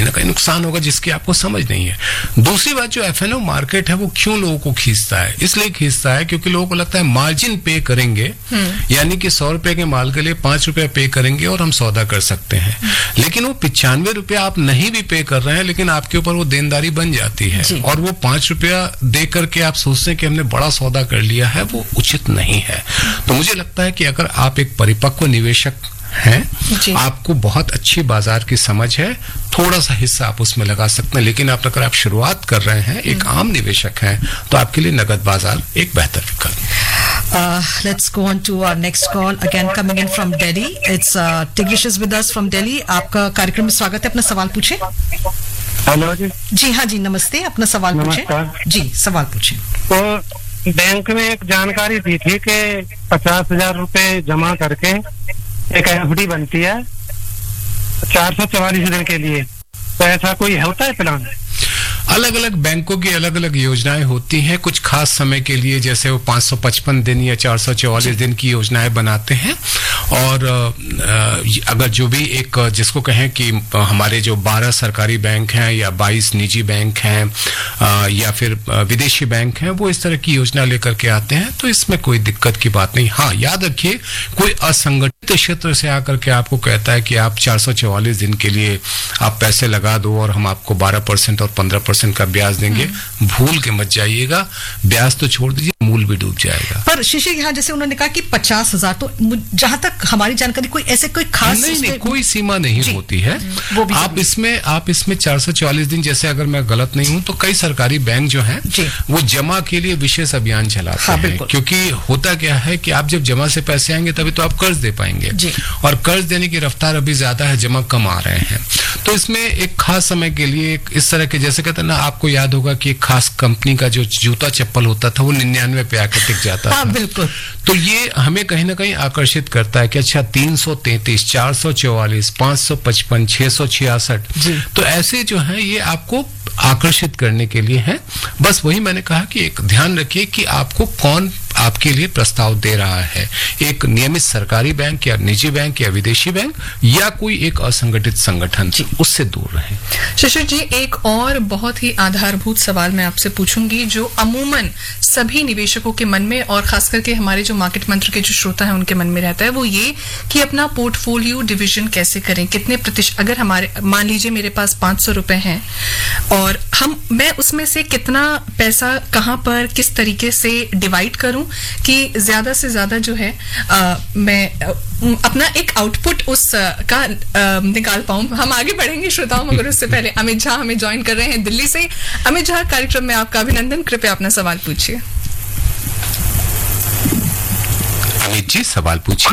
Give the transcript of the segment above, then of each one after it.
ना कहीं नुकसान होगा जिसकी आपको समझ नहीं है। दूसरी बात, जो F&O मार्केट है वो क्यों लोगों को खींचता है? इसलिए खींचता है क्योंकि लोगों को लगता है मार्जिन पे करेंगे, यानी कि 100 रुपए के माल के लिए 5 रुपए पे करेंगे और हम सौदा कर सकते हैं। लेकिन वो 95 रुपया आप नहीं भी पे कर रहे हैं, लेकिन आपके ऊपर वो देनदारी बन जाती है, और वो 5 रुपया दे करके आप सोचते हैं कि हमने बड़ा सौदा कर लिया है, वो उचित नहीं है। तो मुझे लगता है कि अगर आप एक परिपक्व निवेशक हैं, आपको बहुत अच्छी बाजार की समझ है, थोड़ा सा हिस्सा आप उसमें लगा सकते हैं, लेकिन अगर आप शुरुआत कर रहे हैं, एक आम निवेशक हैं, तो आपके लिए नगद बाजार एक बेहतर विकल्प। Let's go on to our next call, again coming in from Delhi. It's Tigrish with us from Delhi. आपका कार्यक्रम में स्वागत है, अपना सवाल पूछें। हेलो जी। जी हाँ जी, नमस्ते, अपना सवाल पूछें। जी, सवाल पूछें। तो बैंक में एक जानकारी दी थी कि 50,000 रुपए जमा करके एक एफडी बनती है 444 दिन के लिए, तो ऐसा कोई होता है प्लान? अलग अलग बैंकों की अलग अलग योजनाएं होती हैं, कुछ खास समय के लिए, जैसे वो 555 दिन या 444 दिन की योजनाएं बनाते हैं। और अगर जो भी एक जिसको कहें कि हमारे जो 12 सरकारी बैंक हैं या 22 निजी बैंक हैं या फिर विदेशी बैंक हैं, वो इस तरह की योजना लेकर के आते हैं, तो इसमें कोई दिक्कत की बात नहीं। हाँ, याद रखिए, कोई असंगठित क्षेत्र से आकर के आपको कहता है कि आप 444 दिन के लिए आप पैसे लगा दो और हम आपको 12% और 15% का ब्याज देंगे, भूल के मत जाइएगा। ब्याज तो छोड़ दीजिए, मूल भी डूब जाएगा। पर शिशिर, यहाँ जैसे उन्होंने कहा कि 50,000, तो जहां तक हमारी जानकारी कोई ऐसे कोई खास नहीं, कोई सीमा नहीं होती है। आप इसमें 444 दिन, जैसे अगर मैं गलत नहीं हूं तो कई सरकारी बैंक जो हैं वो जमा के लिए विशेष अभियान चलाते हैं, क्योंकि होता क्या है कि आप जब जमा से पैसे आएंगे तभी तो आप कर्ज दे पाएंगे, और कर्ज देने की रफ्तार अभी ज्यादा है, जमा कम आ रहे हैं। तो इसमें एक खास समय के लिए इस तरह के, जैसे कहते हैं ना, आपको याद होगा कि एक खास कंपनी का जो जूता चप्पल होता था वो 99 पे आकर टिक जाता था। बिल्कुल। तो ये हमें कहीं ना कहीं आकर्षित करता है कि अच्छा 333, 444, 555, 666, तो ऐसे जो है ये आपको आकर्षित करने के लिए है। बस वही मैंने कहा कि एक ध्यान रखिए कि आपको कौन आपके लिए प्रस्ताव दे रहा है, एक नियमित सरकारी बैंक या निजी बैंक या विदेशी बैंक या कोई एक असंगठित संगठन, उससे दूर रहें। शिशिर जी, एक और बहुत ही आधारभूत सवाल मैं आपसे पूछूंगी, जो अमूमन सभी निवेशकों के मन में और खास करके हमारे जो मार्केट मंत्र के जो श्रोता हैं उनके मन में रहता है, वो ये कि अपना पोर्टफोलियो डिवीजन कैसे करें, कितने प्रतिशत, अगर हमारे मान लीजिए मेरे पास 500 रुपए हैं और मैं उसमें से कितना पैसा कहाँ पर किस तरीके से डिवाइड करूं कि ज्यादा से ज्यादा जो है मैं अपना एक आउटपुट उस का निकाल पाऊं। हम आगे बढ़ेंगे श्रोताओं, मगर उससे पहले अमित झा हमें ज्वाइन कर रहे हैं दिल्ली से। अमित झा, कार्यक्रम में आपका अभिनंदन, कृपया अपना सवाल पूछिए। अमित जी, सवाल पूछिए।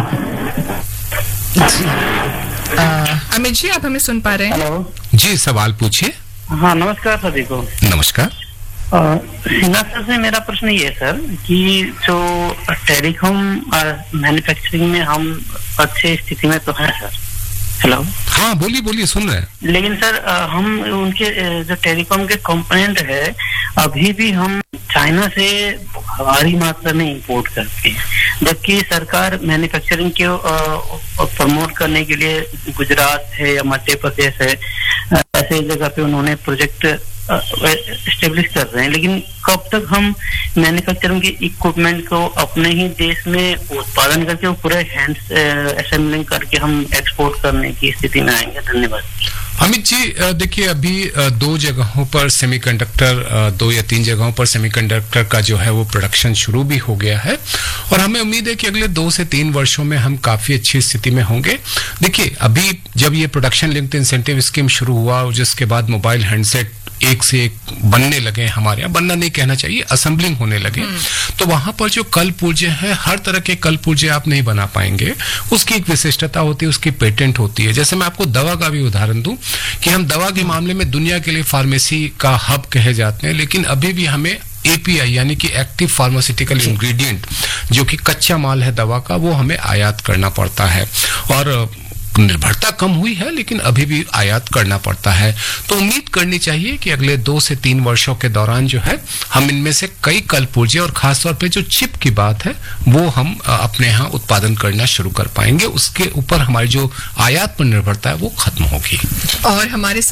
अमित जी, आप हमें सुन पा रहे हैं? हेलो जी, सवाल पूछिए। हाँ, नमस्कार सभी को। नमस्कार। सिन्हा सर से मेरा प्रश्न ये है सर कि जो टेलीकॉम मैन्युफैक्चरिंग में हम अच्छी स्थिति में तो है सर। हेलो, हाँ बोलिए, सुन रहे हैं। लेकिन सर हम उनके जो टेलीकॉम के कंपोनेंट है अभी भी हम चाइना से भारी मात्रा में इंपोर्ट करते हैं, जबकि सरकार मैन्युफैक्चरिंग को प्रमोट करने के लिए गुजरात है या मध्य प्रदेश है, ऐसे जगह पे उन्होंने प्रोजेक्ट एस्टेब्लिश कर रहे हैं। लेकिन कब तक हम मैन्युफैक्चरिंग के इक्विपमेंट को अपने ही देश में उत्पादन करके वो पूरे हैंड्स असेंबलिंग करके हम एक्सपोर्ट करने की स्थिति में आएंगे? धन्यवाद। अमित जी, देखिए अभी 2 जगहों पर सेमीकंडक्टर, 2 या 3 जगहों पर सेमीकंडक्टर का जो है वो प्रोडक्शन शुरू भी हो गया है, और हमें उम्मीद है कि अगले 2 से 3 वर्षों में हम काफी अच्छी स्थिति में होंगे। देखिए, अभी जब ये प्रोडक्शन लिंक्ड इंसेंटिव स्कीम शुरू हुआ और जिसके बाद मोबाइल हैंडसेट एक से एक बनने लगे, हमारे यहाँ बनना नहीं कहना चाहिए, असेंबलिंग होने लगे, तो वहां पर जो कल पुर्जे हैं, हर तरह के कल पुर्जे आप नहीं बना पाएंगे। उसकी एक विशिष्टता होती है, उसकी पेटेंट होती है। जैसे मैं आपको दवा का भी उदाहरण दूं कि हम दवा के मामले में दुनिया के लिए फार्मेसी का हब कहे जाते हैं, लेकिन अभी भी हमें API यानी कि एक्टिव फार्मास्यूटिकल इंग्रेडिएंट, जो कि कच्चा माल है दवा का, वो हमें आयात करना पड़ता है, और निर्भरता कम हुई है लेकिन अभी भी आयात करना पड़ता है। तो उम्मीद करनी चाहिए कि अगले 2 से 3 वर्षों के दौरान जो है हम इनमें से कई कल पुर्जे, और खासतौर पे जो चिप की बात है वो हम अपने यहाँ उत्पादन करना शुरू कर पाएंगे। उसके ऊपर हमारी जो आयात पर निर्भरता है वो खत्म होगी। और हमारे